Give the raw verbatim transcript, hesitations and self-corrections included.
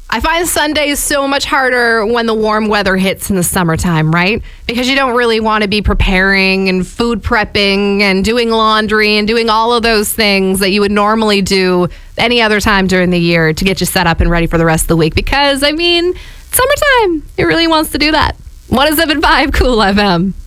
I find Sundays so much harder when the warm weather hits in the summertime, right? Because you don't really want to be preparing and food prepping and doing laundry and doing all of those things that you would normally do any other time during the year to get you set up and ready for the rest of the week. Because, I mean, summertime, it really wants to do that. one oh seven point five Cool F M.